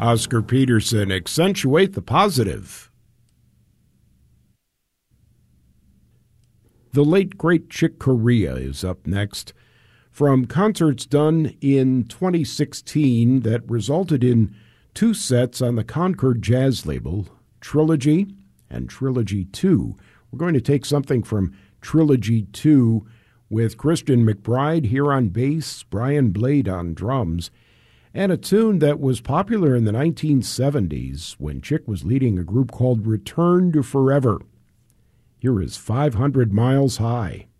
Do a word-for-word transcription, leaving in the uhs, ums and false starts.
Oscar Peterson, Accentuate the Positive. The late, great Chick Corea is up next. From concerts done in twenty sixteen that resulted in two sets on the Concord Jazz label, Trilogy and Trilogy two. We're going to take something from Trilogy two with Christian McBride here on bass, Brian Blade on drums, and a tune that was popular in the nineteen seventies when Chick was leading a group called Return to Forever. Here is five hundred Miles High.